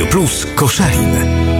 Plus Koszalin.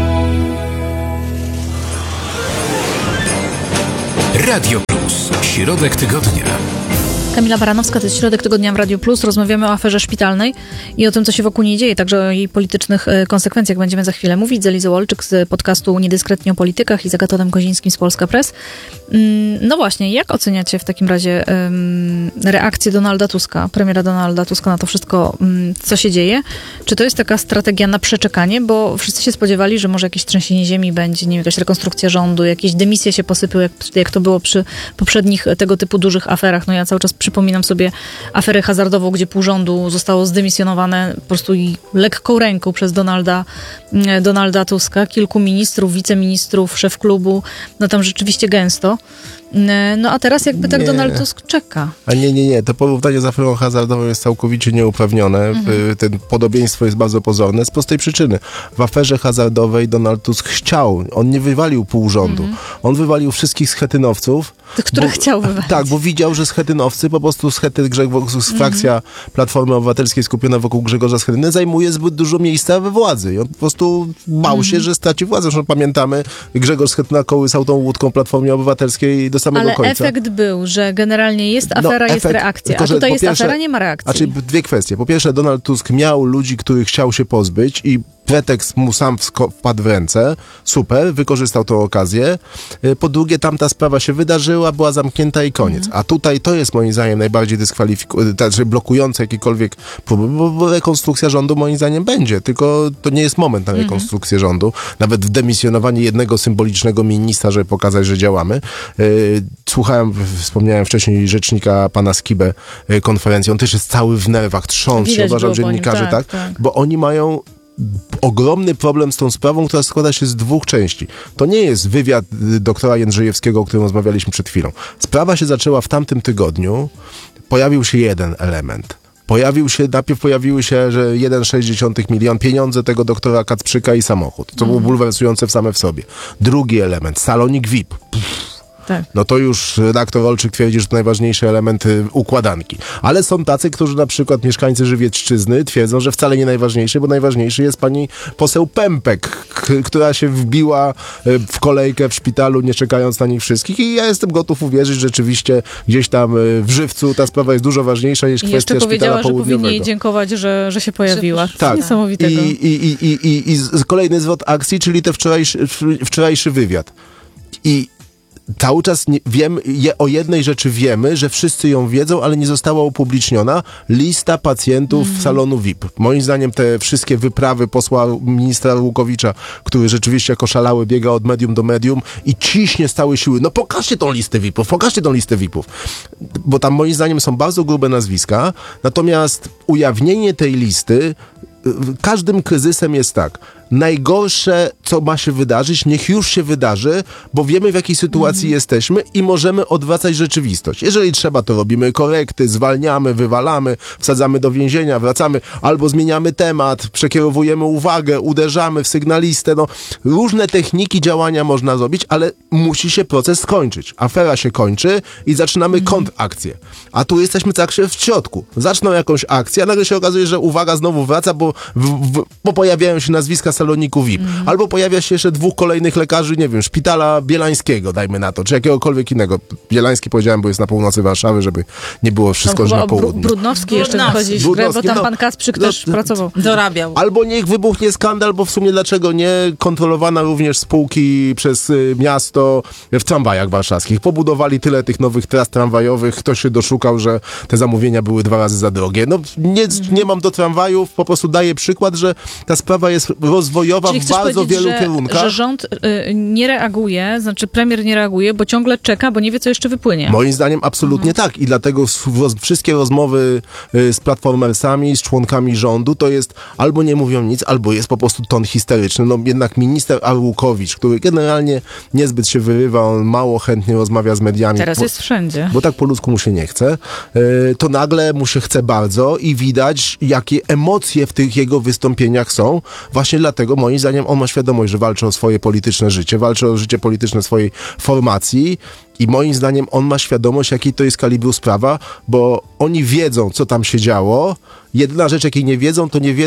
Radio Plus. Środek tygodnia. Kamila Baranowska, to jest Środek Tygodnia w Radiu Plus. Rozmawiamy o aferze szpitalnej i o tym, co się wokół niej dzieje, także o jej politycznych konsekwencjach będziemy za chwilę mówić. Z Elizą Olczyk z podcastu Niedyskretnie o politykach i z Agatonem Kozińskim z Polska Press. No właśnie, jak oceniacie w takim razie reakcję Donalda Tuska, premiera Donalda Tuska na to wszystko, co się dzieje? Czy to jest taka strategia na przeczekanie? Bo wszyscy się spodziewali, że może jakieś trzęsienie ziemi będzie, nie wiem, jakaś rekonstrukcja rządu, jakieś dymisje się posypią, jak to było przy poprzednich tego typu dużych aferach. No ja cały czas przypominam sobie aferę hazardową, gdzie pół rządu zostało zdymisjonowane po prostu i lekką ręką przez Donalda Tuska. Kilku ministrów, wiceministrów, szef klubu, no tam rzeczywiście gęsto. No a teraz jakby tak Donald Tusk czeka. A nie. To porównanie z aferą hazardową jest całkowicie nieuprawnione. Ten podobieństwo jest bardzo pozorne z prostej przyczyny. W aferze hazardowej Donald Tusk chciał. On nie wywalił pół rządu. On wywalił wszystkich schetynowców. Tych, których chciał wywalić. Tak, bo widział, że schetynowcy, po prostu frakcja Platformy Obywatelskiej skupiona wokół Grzegorza Schetyny zajmuje zbyt dużo miejsca we władzy. I on po prostu bał się, że straci władzę. Zresztą pamiętamy, Grzegorz Schetyna kołysał tą łódką Platformie Obywatelskiej do samego końca. Ale efekt był, że generalnie jest afera, jest reakcja. Tylko, a tutaj jest pierwsze, afera, nie ma reakcji. Znaczy dwie kwestie. Po pierwsze, Donald Tusk miał ludzi, których chciał się pozbyć i pretekst mu sam wpadł w ręce. Super, wykorzystał tę okazję. Po drugie, tamta sprawa się wydarzyła, była zamknięta i koniec. A tutaj to jest moim zdaniem najbardziej znaczy blokujące jakiekolwiek próby, bo rekonstrukcja rządu moim zdaniem będzie, tylko to nie jest moment na rekonstrukcję rządu. Nawet w demisjonowanie jednego symbolicznego ministra, żeby pokazać, że działamy. Wspomniałem wcześniej rzecznika pana Skibę konferencji. On też jest cały w nerwach, trząsł się, uważam dziennikarzy, tak, bo oni mają ogromny problem z tą sprawą, która składa się z dwóch części. To nie jest wywiad doktora Jędrzejewskiego, o którym rozmawialiśmy przed chwilą. Sprawa się zaczęła w tamtym tygodniu. Pojawił się jeden element. Najpierw pojawiły się, że 1,6 milion pieniądze tego doktora Kacprzyka i samochód. To było bulwersujące w same w sobie. Drugi element, salonik VIP. Tak. No to już redaktor Olczyk twierdzi, że to najważniejszy element układanki. Ale są tacy, którzy na przykład mieszkańcy Żywiecczyzny twierdzą, że wcale nie najważniejszy, bo najważniejszy jest pani poseł Pępek, która się wbiła w kolejkę w szpitalu, nie czekając na nich wszystkich. I ja jestem gotów uwierzyć, że rzeczywiście gdzieś tam w Żywcu ta sprawa jest dużo ważniejsza niż kwestia szpitala południowego. I jeszcze powiedziała, że powinni jej dziękować, że się pojawiła. Tak. Niesamowitego. I kolejny zwrot akcji, czyli ten wczorajszy wywiad. I cały czas o jednej rzeczy wiemy, że wszyscy ją wiedzą, ale nie została upubliczniona. Lista pacjentów salonu VIP. Moim zdaniem te wszystkie wyprawy posła ministra Łukowicza, który rzeczywiście jako szalały biega od medium do medium i ciśnie z całej siły. No pokażcie tą listę VIP-ów. Bo tam moim zdaniem są bardzo grube nazwiska, natomiast ujawnienie tej listy każdym kryzysem jest tak. Najgorsze, co ma się wydarzyć, niech już się wydarzy, bo wiemy, w jakiej sytuacji jesteśmy i możemy odwracać rzeczywistość. Jeżeli trzeba, to robimy korekty, zwalniamy, wywalamy, wsadzamy do więzienia, wracamy, albo zmieniamy temat, przekierowujemy uwagę, uderzamy w sygnalistę. No, różne techniki działania można zrobić, ale musi się proces skończyć. Afera się kończy i zaczynamy kontrakcję. A tu jesteśmy tak w środku. Zaczną jakąś akcję, a nagle się okazuje, że uwaga znowu wraca, bo pojawiają się nazwiska saloniku VIP. Albo pojawia się jeszcze dwóch kolejnych lekarzy, nie wiem, szpitala bielańskiego, dajmy na to, czy jakiegokolwiek innego. Bielański powiedziałem, bo jest na północy Warszawy, żeby nie było wszystko, że na południu. Brudnowski jeszcze wychodzi w grę, bo tam pan Kacprzyk też pracował. Dorabiał. Albo niech wybuchnie skandal, bo w sumie dlaczego nie? Kontrolowana również spółki przez miasto w tramwajach warszawskich. Pobudowali tyle tych nowych tras tramwajowych, ktoś się doszukał, że te zamówienia były 2 razy za drogie. No nie mam do tramwajów, po prostu daję przykład, że ta sprawa jest rozwojowa w bardzo wielu kierunkach. Że rząd nie reaguje, znaczy premier nie reaguje, bo ciągle czeka, bo nie wie, co jeszcze wypłynie. Moim zdaniem absolutnie tak. I dlatego wszystkie rozmowy z platformersami, z członkami rządu, to jest albo nie mówią nic, albo jest po prostu ton histeryczny. No jednak minister Arłukowicz, który generalnie niezbyt się wyrywa, on mało chętnie rozmawia z mediami. Teraz jest wszędzie. Bo tak po ludzku mu się nie chce. To nagle mu się chce bardzo i widać, jakie emocje w tych jego wystąpieniach są. Właśnie dlatego, moim zdaniem, on ma świadomość, że walczy o swoje polityczne życie, walczy o życie polityczne swojej formacji i moim zdaniem on ma świadomość, jakiej to jest kalibru sprawa, bo oni wiedzą, co tam się działo. Jedyna rzecz, jakiej nie wiedzą, to nie wiedzą,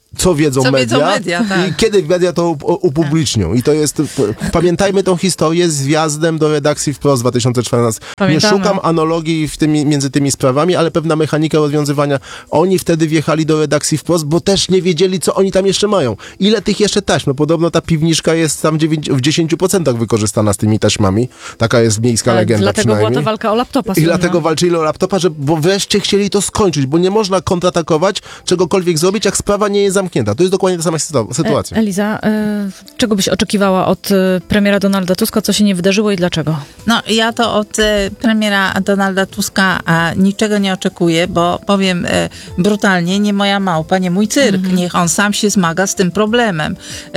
co wiedzą media tak. i kiedy media to upublicznią. I to jest, pamiętajmy tą historię z wjazdem do redakcji Wprost 2014. Pamiętamy. Nie szukam analogii między tymi sprawami, ale pewna mechanika rozwiązywania. Oni wtedy wjechali do redakcji Wprost, bo też nie wiedzieli, co oni tam jeszcze mają. Ile tych jeszcze taśm? No podobno ta piwniczka jest tam w 10% wykorzystana z tymi taśmami. Taka jest miejska legenda Dlatego przynajmniej. była ta walka o laptopa. I dlatego walczyli o laptopa, bo wreszcie chcieli to skończyć, bo nie można kontratakować, czegokolwiek zrobić, jak sprawa nie jest zamknięta. To jest dokładnie ta sama sytuacja. Eliza, czego byś oczekiwała od premiera Donalda Tuska, co się nie wydarzyło i dlaczego? No, ja to od premiera Donalda Tuska niczego nie oczekuję, bo powiem brutalnie, nie moja małpa, nie mój cyrk. Niech on sam się zmaga z tym problemem.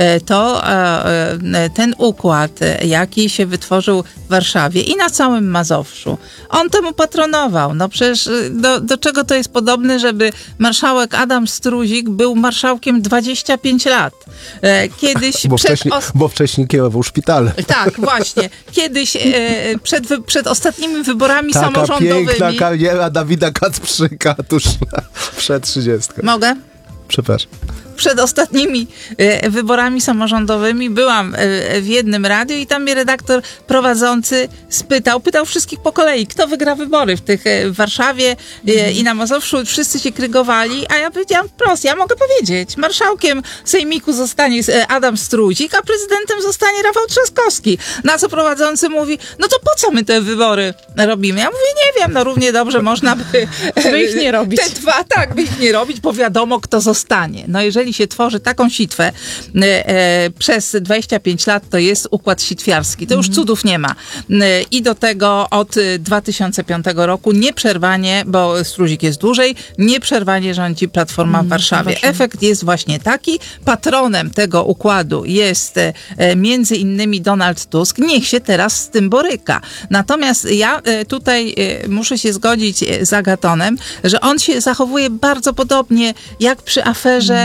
Ten układ, jaki się wytworzył w Warszawie i na całym Mazowszu, on temu patronował. No przecież do czego to jest podobne, żeby marszałek Adam Struzik był marszałkiem 25 lat. Kiedyś Bo wcześniej kierował szpitalem. Tak, właśnie. Kiedyś przed ostatnimi wyborami Taka samorządowymi... piękna kariera Dawida Kacprzyka tuż przed 30. Mogę? Przepraszam. Przed ostatnimi wyborami samorządowymi byłam w jednym radiu i tam mnie redaktor prowadzący pytał wszystkich po kolei, kto wygra wybory w Warszawie i na Mazowszu. Wszyscy się krygowali, a ja powiedziałam wprost, ja mogę powiedzieć, marszałkiem sejmiku zostanie Adam Struzik, a prezydentem zostanie Rafał Trzaskowski. Na co prowadzący mówi, no to po co my te wybory robimy? Ja mówię, nie wiem, no równie dobrze można by ich nie robić. Te dwa, tak, by ich nie robić, bo wiadomo, kto zostanie. No jeżeli się tworzy taką sitwę przez 25 lat, to jest układ sitwiarski. To już cudów nie ma. I do tego od 2005 roku nieprzerwanie, bo Struzik jest dłużej, nieprzerwanie rządzi Platforma w Warszawie. Efekt jest właśnie taki. Patronem tego układu jest między innymi Donald Tusk. Niech się teraz z tym boryka. Natomiast ja tutaj muszę się zgodzić z Agatonem, że on się zachowuje bardzo podobnie jak przy aferze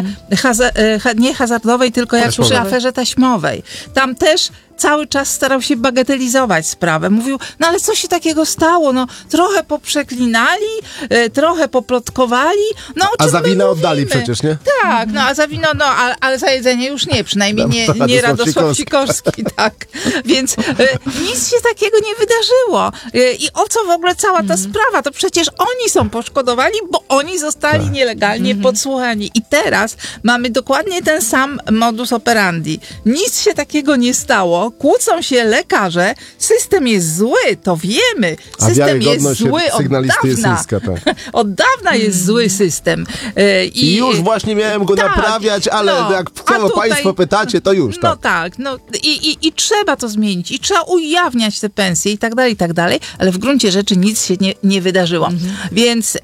nie hazardowej, tylko jak przy aferze taśmowej. Tam też cały czas starał się bagatelizować sprawę. Mówił, no ale co się takiego stało? No trochę poprzeklinali, trochę poplotkowali. No o czym a za winę my oddali mówimy? przecież, nie? Tak, no a za wino, no ale za jedzenie już nie, przynajmniej nie Radosław Sikorski, tak. Więc nic się takiego nie wydarzyło. I o co w ogóle cała ta sprawa? To przecież oni są poszkodowani, bo oni zostali nielegalnie podsłuchani. I teraz mamy dokładnie ten sam modus operandi. Nic się takiego nie stało. Kłócą się lekarze. System jest zły, to wiemy. System jest zły od dawna. Od dawna jest zły system. I już właśnie miałem go naprawiać, ale jak całe państwo pytacie, to już. No tak. I trzeba to zmienić. I trzeba ujawniać te pensje i tak dalej, ale w gruncie rzeczy nic się nie wydarzyło. Więc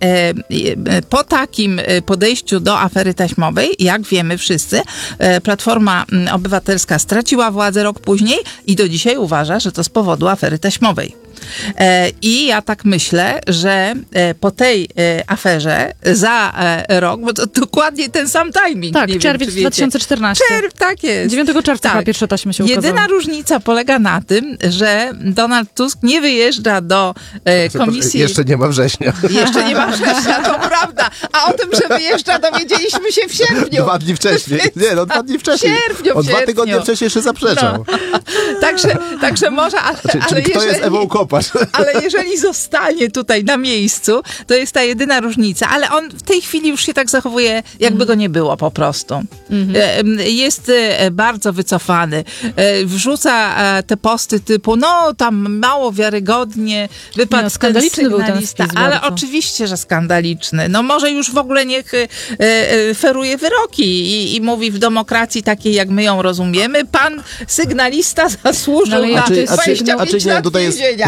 po takim podejściu do afery taśmowej, jak wiemy wszyscy, Platforma Obywatelska straciła władzę rok później i do dzisiaj uważa, że to z powodu afery taśmowej. I ja tak myślę, że po tej aferze za rok, bo to dokładnie ten sam timing. Tak, nie czerwiec wiem, 2014. Tak jest. 9 czerwca chyba pierwsze taśmy się ukazały. Jedyna różnica polega na tym, że Donald Tusk nie wyjeżdża do komisji... Jeszcze nie ma września. Jeszcze nie ma września, to prawda. A o tym, że wyjeżdża, dowiedzieliśmy się w sierpniu. 2 dni wcześniej. Nie, 2 dni wcześniej. W 2 tygodnie wcześniej jeszcze zaprzeczał. No. Także może... Czyli kto jest Ewą Kopacz? Ale jeżeli zostanie tutaj na miejscu, to jest ta jedyna różnica. Ale on w tej chwili już się tak zachowuje, jakby go nie było po prostu. Jest bardzo wycofany. Wrzuca te posty typu, no tam mało wiarygodnie, wypadł skandaliczny był ten spis ale bardzo. Oczywiście, że skandaliczny. No może już w ogóle niech feruje wyroki i mówi w demokracji takiej, jak my ją rozumiemy, pan sygnalista zasłużył na 25 lat więzienia.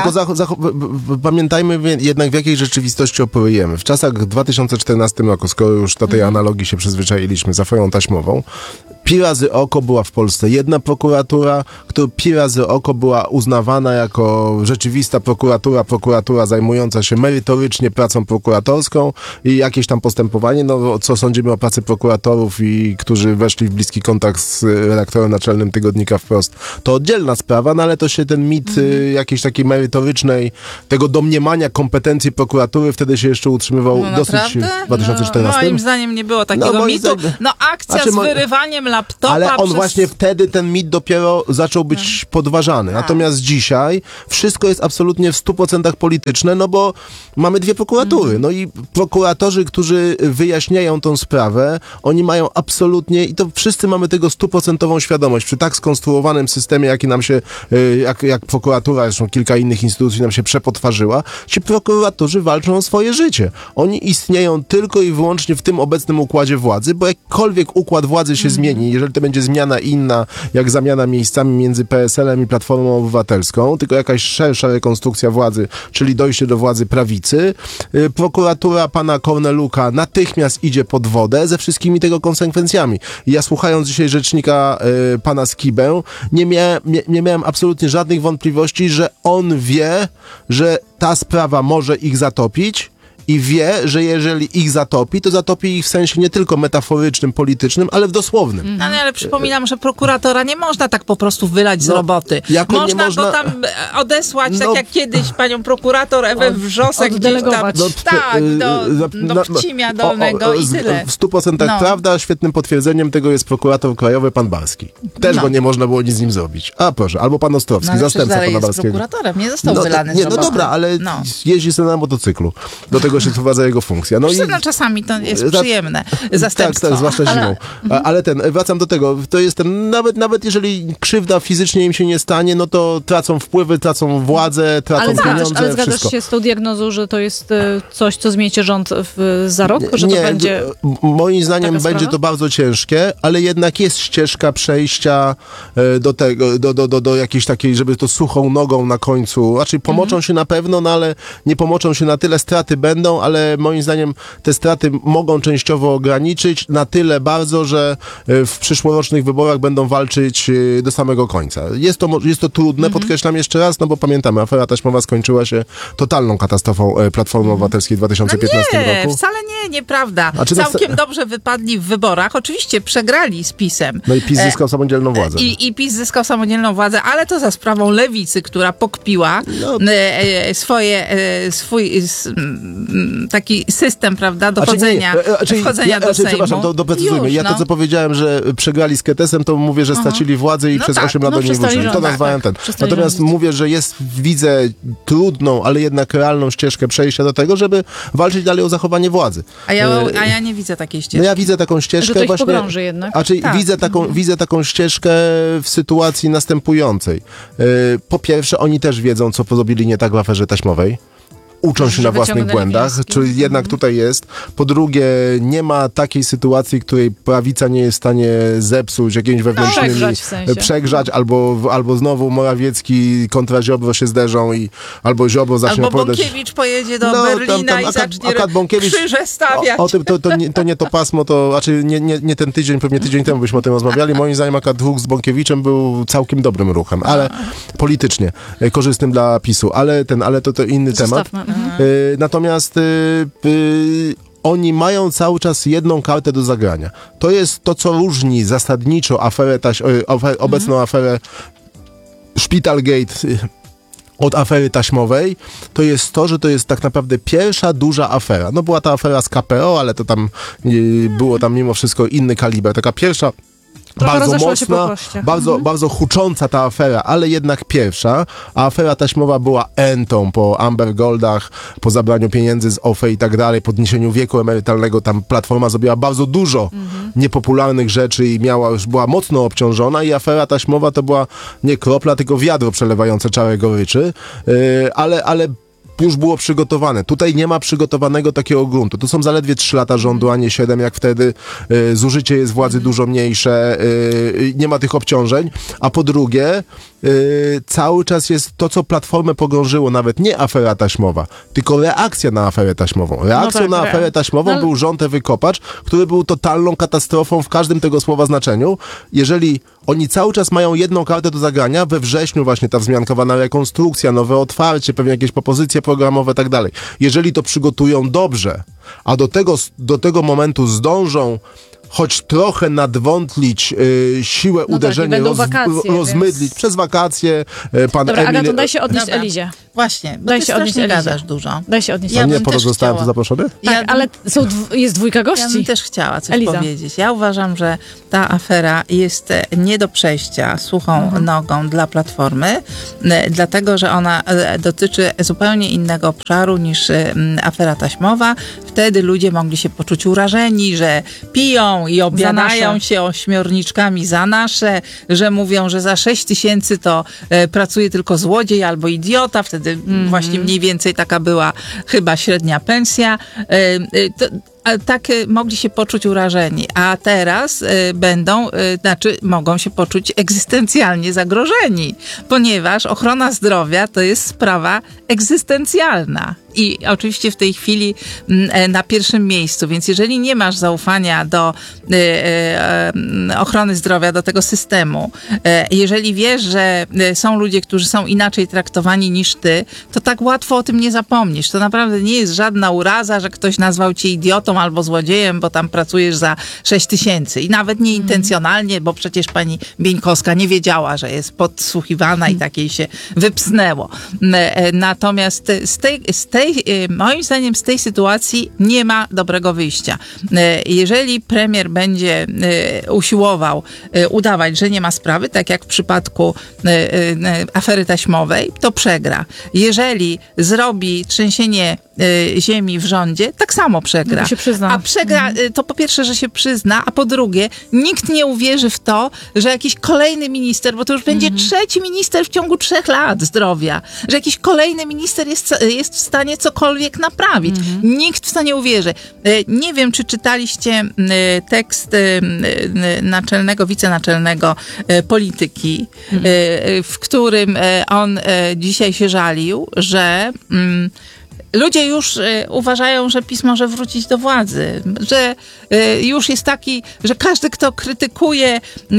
Pamiętajmy jednak, w jakiej rzeczywistości operujemy. W czasach 2014 roku, skoro już do tej analogii się przyzwyczailiśmy z aferą taśmową, pi razy oko była w Polsce jedna prokuratura, która pi razy oko była uznawana jako rzeczywista prokuratura zajmująca się merytorycznie pracą prokuratorską i jakieś tam postępowanie, no co sądzimy o pracy prokuratorów i którzy weszli w bliski kontakt z redaktorem naczelnym tygodnika Wprost. To oddzielna sprawa, no ale to się ten mit jakiejś takiej merytorycznej, tego domniemania kompetencji prokuratury wtedy się jeszcze utrzymywał dosyć w 2014. Moim zdaniem nie było takiego mitu. Akcja z wyrywaniem laptopa. Ale on właśnie wtedy ten mit dopiero zaczął być podważany. Natomiast dzisiaj wszystko jest absolutnie w 100% polityczne, no bo mamy dwie prokuratury. No i prokuratorzy, którzy wyjaśniają tą sprawę, oni mają absolutnie, i to wszyscy mamy tego 100% świadomość, przy tak skonstruowanym systemie, jaki nam się, jak prokuratura, zresztą kilka innych instytucji nam się przepotwarzyła, ci prokuratorzy walczą o swoje życie. Oni istnieją tylko i wyłącznie w tym obecnym układzie władzy, bo jakkolwiek układ władzy się zmieni, jeżeli to będzie zmiana inna, jak zamiana miejscami między PSL-em i Platformą Obywatelską, tylko jakaś szersza rekonstrukcja władzy, czyli dojście do władzy prawicy, prokuratura pana Korneluka natychmiast idzie pod wodę ze wszystkimi tego konsekwencjami. I ja słuchając dzisiaj rzecznika pana Skibę, nie miałem absolutnie żadnych wątpliwości, że on wie, że ta sprawa może ich zatopić, i wie, że jeżeli ich zatopi, to zatopi ich w sensie nie tylko metaforycznym, politycznym, ale w dosłownym. No, ale przypominam, że prokuratora nie można tak po prostu wylać z roboty. Można go tam odesłać, tak jak kiedyś panią prokurator Ewę Wrzosek gdzieś tam, do Pcimia Dolnego i tyle. W 100% prawda, świetnym potwierdzeniem tego jest prokurator krajowy pan Barski. Też go nie można było nic z nim zrobić. A proszę, albo pan Ostrowski, zastępca pana Barskiego. Prokuratorem, nie został wylany z roboty. No dobra, ale jeździ sobie na motocyklu. Do tego się wprowadza jego funkcja. No czasami to jest przyjemne zastępstwo. Tak, zwłaszcza zimą. Ale wracam do tego, to jest nawet jeżeli krzywda fizycznie im się nie stanie, no to tracą wpływy, tracą władzę, tracą pieniądze, ale zgadzasz wszystko. się z tą diagnozą, że to jest coś, co zmiecie rząd za rok? Że nie, to będzie moim zdaniem będzie to bardzo ciężkie, ale jednak jest ścieżka przejścia do tego, do jakiejś takiej, żeby to suchą nogą na końcu, raczej pomoczą się na pewno, no ale nie pomoczą się na tyle, straty będą, ale moim zdaniem te straty mogą częściowo ograniczyć na tyle bardzo, że w przyszłorocznych wyborach będą walczyć do samego końca. Jest to trudne, podkreślam jeszcze raz, no bo pamiętamy, afera taśmowa skończyła się totalną katastrofą Platformy Obywatelskiej w 2015 roku. Wcale nieprawda. Całkiem dobrze wypadli w wyborach. Oczywiście przegrali z PiS-em. No i PiS zyskał samodzielną władzę. I PiS zyskał samodzielną władzę, ale to za sprawą lewicy, która pokpiła swój taki system, prawda, dochodzenia, wchodzenia do Sejmu. Przepraszam, doprecyzujmy. To, co powiedziałem, że przegrali z Ketesem, to mówię, że stracili władzę i przez 8 lat do niej wrócili. To nazwałem ten. Natomiast mówię, że widzę trudną, ale jednak realną ścieżkę przejścia do tego, żeby walczyć dalej o zachowanie władzy. A ja nie widzę takiej ścieżki. No ja widzę taką ścieżkę że to ich właśnie. pogrąży jednak. Widzę taką ścieżkę w sytuacji następującej. Po pierwsze, oni też wiedzą, co zrobili nie tak w aferze taśmowej. Uczą się na własnych błędach, czyli jednak tutaj jest. Po drugie, nie ma takiej sytuacji, której prawica nie jest w stanie zepsuć jakimiś wewnętrznymi, przegrzać, albo znowu Morawiecki kontra Ziobro się zderzą albo Ziobro zacznie opowiadać. Albo Bąkiewicz pojedzie do Berlina i zacznie krzyże stawiać. O tym to nie to pasmo, to znaczy nie ten tydzień, pewnie tydzień temu byśmy o tym rozmawiali. Moim zdaniem akurat ruch z Bąkiewiczem był całkiem dobrym ruchem, ale politycznie korzystnym dla PiS-u, ale to inny temat. Natomiast oni mają cały czas jedną kartę do zagrania. To jest to, co różni zasadniczo obecną aferę Szpitalgate od afery taśmowej, to jest to, że to jest tak naprawdę pierwsza duża afera. No była ta afera z KPO, ale to tam było tam mimo wszystko inny kaliber. Taka pierwsza bardzo mocna, bardzo hucząca ta afera, ale jednak pierwsza. A afera taśmowa była entą po Amber Goldach, po zabraniu pieniędzy z OFE i tak dalej, podniesieniu wieku emerytalnego. Tam Platforma zrobiła bardzo dużo niepopularnych rzeczy i już była mocno obciążona i afera taśmowa to była nie kropla, tylko wiadro przelewające czarę goryczy. Ale już było przygotowane. Tutaj nie ma przygotowanego takiego gruntu. To są zaledwie 3 lata rządu, a nie 7 jak wtedy. Zużycie jest władzy dużo mniejsze. Nie ma tych obciążeń. A po drugie, cały czas jest to, co Platformę pogrążyło, nawet nie afera taśmowa, tylko reakcja na aferę taśmową. Reakcją na aferę taśmową był rząd Ewy Kopacz, który był totalną katastrofą w każdym tego słowa znaczeniu. Jeżeli oni cały czas mają jedną kartę do zagrania, we wrześniu właśnie ta wzmiankowana rekonstrukcja, nowe otwarcie, pewnie jakieś propozycje programowe i tak dalej. Jeżeli to przygotują dobrze, a do tego momentu zdążą choć trochę nadwątlić siłę uderzenia, rozmydlić przez wakacje. Pan Dobra, Emil... Agato, daj się odnieść Elizie. Właśnie, bo Daj ty się odnieść strasznie Elizie. gadasz dużo. Daj się odnieść. A Ja nie, bym po to też zostałem tu chciała- zaproszony? Tak, ale jest dwójka Ja gości. bym też chciała coś Eliza. powiedzieć. Ja uważam, że ta afera jest nie do przejścia suchą nogą dla Platformy, dlatego, że ona dotyczy zupełnie innego obszaru niż afera taśmowa. Wtedy ludzie mogli się poczuć urażeni, że piją i obiadają nasze. się ośmiorniczkami za nasze, że mówią, że za 6 tysięcy to pracuje tylko złodziej albo idiota. Wtedy właśnie mniej więcej taka była chyba średnia pensja. Tak mogli się poczuć urażeni, a teraz mogą się poczuć egzystencjalnie zagrożeni, ponieważ ochrona zdrowia to jest sprawa egzystencjalna i oczywiście w tej chwili na pierwszym miejscu, więc jeżeli nie masz zaufania do ochrony zdrowia, do tego systemu, jeżeli wiesz, że są ludzie, którzy są inaczej traktowani niż ty, to tak łatwo o tym nie zapomnisz. To naprawdę nie jest żadna uraza, że ktoś nazwał cię idiotą albo złodziejem, bo tam pracujesz za 6 tysięcy i nawet nie intencjonalnie, bo przecież pani Bieńkowska nie wiedziała, że jest podsłuchiwana i tak jej się wypsnęło. Natomiast moim zdaniem z tej sytuacji nie ma dobrego wyjścia. Jeżeli premier będzie usiłował udawać, że nie ma sprawy, tak jak w przypadku afery taśmowej, to przegra. Jeżeli zrobi trzęsienie ziemi w rządzie, tak samo przegra. To się przyzna. A przegra, to po pierwsze, że się przyzna, a po drugie, nikt nie uwierzy w to, że jakiś kolejny minister, bo to już będzie trzeci minister w ciągu 3 lat zdrowia, że jakiś kolejny minister jest w stanie cokolwiek naprawić. Nikt w to nie uwierzy. Nie wiem, czy czytaliście tekst wicenaczelnego polityki, w którym on dzisiaj się żalił, że ludzie już uważają, że PiS może wrócić do władzy, że już jest taki, że każdy, kto krytykuje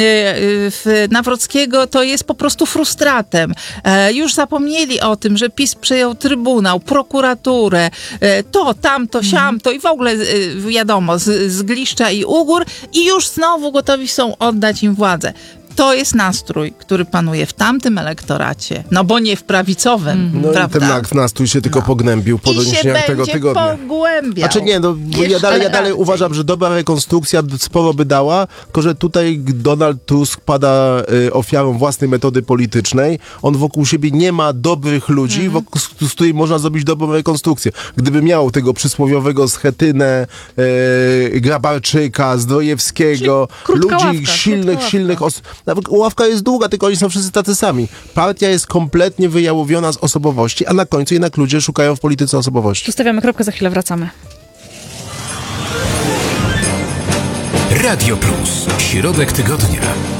Nawrockiego, to jest po prostu frustratem. Już zapomnieli o tym, że PiS przejął Trybunał, prokuraturę, to, tamto, siamto i w ogóle wiadomo, z Gliszcza i Ugór i już znowu gotowi są oddać im władzę. To jest nastrój, który panuje w tamtym elektoracie, no bo nie w prawicowym, No prawda? i ten nastrój się tylko pognębił po I się doniesieniach tego będzie tygodnia. pogłębiał. Znaczy nie, no ja dalej bardziej. uważam, że dobra rekonstrukcja sporo by dała, tylko że tutaj Donald Tusk pada ofiarą własnej metody politycznej. On wokół siebie nie ma dobrych ludzi, z którymi można zrobić dobrą rekonstrukcję. Gdyby miał tego przysłowiowego Schetynę, Grabarczyka, Zdrojewskiego, krótka ludzi ławka, silnych osób. Nawet ławka jest długa, tylko oni są wszyscy tacy sami. Partia jest kompletnie wyjałowiona z osobowości, a na końcu jednak ludzie szukają w polityce osobowości. Tu stawiamy kropkę, za chwilę wracamy. Radio Plus. Środek tygodnia.